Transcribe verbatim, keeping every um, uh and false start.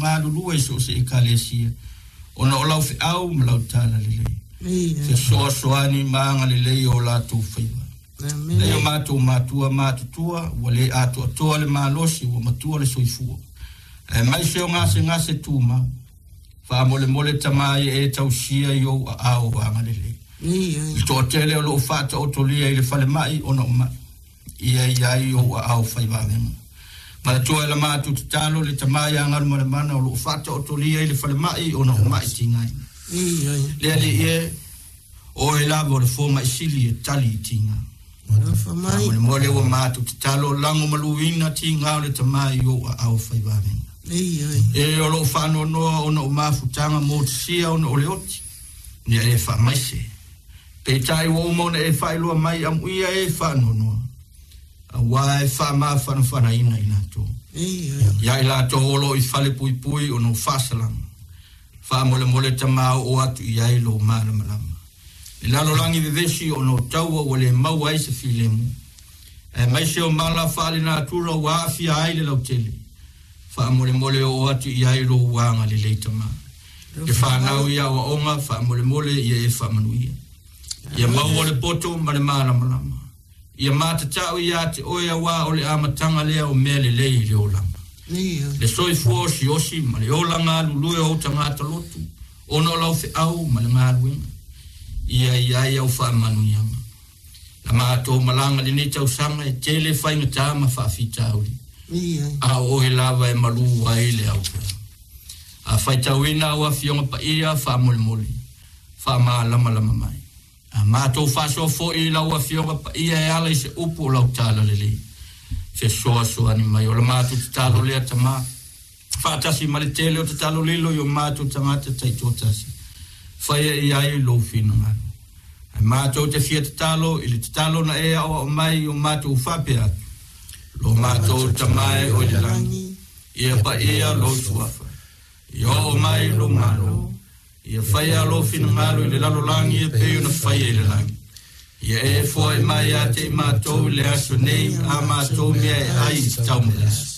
ngā lulu e so se ekalesia. Ona o lau fi au ma lau tala lelei. Se soa soani maanga lelei o la tu whaiwa. Leo mātou mātua mātutua, wa le ato atoa le mālosi, wa matua le soifua. E mai seo ngase ngase tu ma, wha mole mole tamai e tau sia i o a ao wanga lelei. I toa tele o lo whata o tolia i le whale mai o na o mai. Ia iai o a ao whaiwa venga. Ma tua la mātu te talo le tamai angaru ma le mana o lo whata o tolia i le whale mai o na o mai tingai. Lea le ie o e lava o le fōma i sili e tali i tinga. Mole mole o mātu te talo lango maluina tinga o le tamai o a ao whaiwa venga. E o lo whano noa o na o mafutanga mō te sia o na o le oti. Nia e wha maise. Pe tai o mona e whailua mai am uia e whano noa. A wā e wha maa whana whana ina ina tō. Ia i la tō holo i whale pui pui o no whasalanga. Wha mole mole ta maa o atu i ai lo maa malama. I lalo langi vivesi o no taua o le maua ai se filemu. E maise o mala whale nā tura o awhia ai le lau tele. Wha mole mole o atu i ai lo wanga le leita maa. E whanau ia o onga wha mole mole ia e wha manuia. Ia mau o le poto ma le maa malama. Ia mātatau ia te oia wā o le amatanga lea o mea le lei le olanga. Le soi fua si osi ma le olanga lulue o tangata lotu. Ono lau fe au ma le ngā luenga. Ia ia ia o wha manu ianga. La mātou malanga le ne tau sanga e tele whainga tāma wha fita auri. A ohe lava e malu wa ele au. A whaitau ina ua fionga pa ia wha mole mole. Wha maa lama lama mai. A mātou whasoa fo i lau a fionga pa ia e ala i se upo lau tāla lele. Se soa soa ni mai o la mātou te tālo lea ta mā. Whātasi ma le tele o te tālo lilo i o mātou tangata tai tōtasi. Whaia i ai lo whina ngānu. A mātou te fia te tālo i le te tālo na ea o mai o mātou whape atu. Lo mātou ta mai o i langi. Ia pa ia lo tuafa. I o mai lo ngālo. Ia whaia lo whina ngalo i le lalo langi e peo na whaia i le langi. Ia e fua i mai a te i mātou le aso nei a mātou mea e ai tau mea.